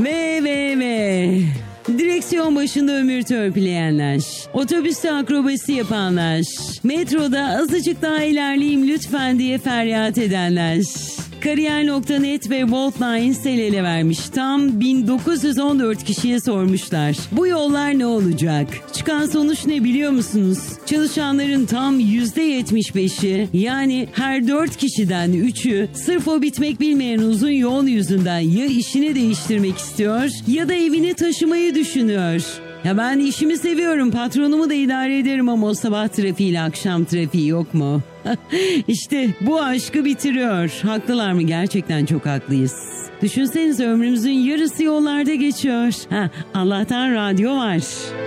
Ve. Direksiyon başında ömür törpüleyenler, otobüste akrobasi yapanlar, metroda azıcık daha ilerleyeyim lütfen diye feryat edenler. Kariyer.net ve Voltline el ele vermiş. Tam 1914 kişiye sormuşlar. Bu yollar ne olacak? Çıkan sonuç ne biliyor musunuz? Çalışanların tam %75'i, yani her 4 kişiden 3'ü sırf o bitmek bilmeyen uzun yol yüzünden ya işini değiştirmek istiyor ya da evini taşımayı düşünüyor. Ya ben işimi seviyorum, patronumu da idare ederim ama o sabah trafiğiyle akşam trafiği yok mu? İşte bu aşkı bitiriyor. Haklılar mı? Gerçekten çok haklıyız. Düşünsenize ömrümüzün yarısı yollarda geçiyor. Allah'tan radyo var.